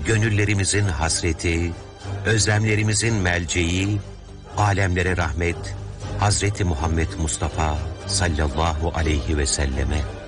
gönüllerimizin hasreti, özlemlerimizin melceği, alemlere rahmet, Hazreti Muhammed Mustafa sallallahu aleyhi ve selleme.